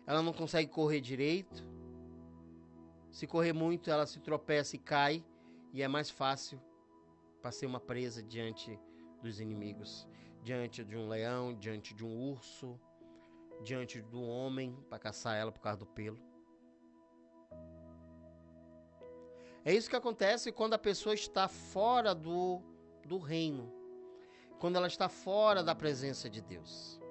ela não consegue correr direito. Se correr muito, ela se tropeça e cai, e é mais fácil para ser uma presa diante dos inimigos, diante de um leão, diante de um urso, diante do homem, para caçar ela por causa do pelo. É isso que acontece quando a pessoa está fora do reino, quando ela está fora da presença de Deus.